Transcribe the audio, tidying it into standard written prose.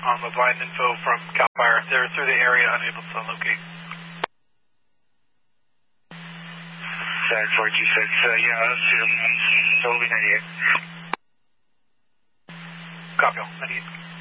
on the blind info from CAL FIRE. They're through the area, unable to locate. 426, yeah, that's totally 98. Copy all, 98.